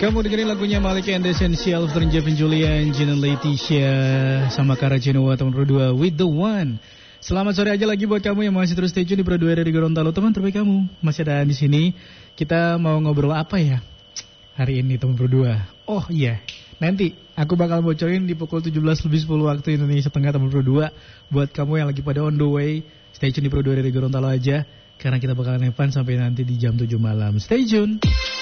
Kamu dengerin lagunya Malika and the Essential featuring Jevin Julian, Gina Leticia sama Kara Genoa teman Pro 2 with the one. Selamat sore aja lagi buat kamu yang masih terus stay tune di Pro 2 dari Gorontalo. Teman terbaik kamu masih ada di sini. Kita mau ngobrol apa ya hari ini teman Pro 2? Oh iya, nanti aku bakal bocorin di pukul 17 lebih 10 waktu Indonesia Tengah teman Pro 2. Buat kamu yang lagi pada on the way, stay tune di Pro 2 dari Gorontalo aja. Karena kita bakalan have fun sampai nanti di jam 7 malam. Stay tune.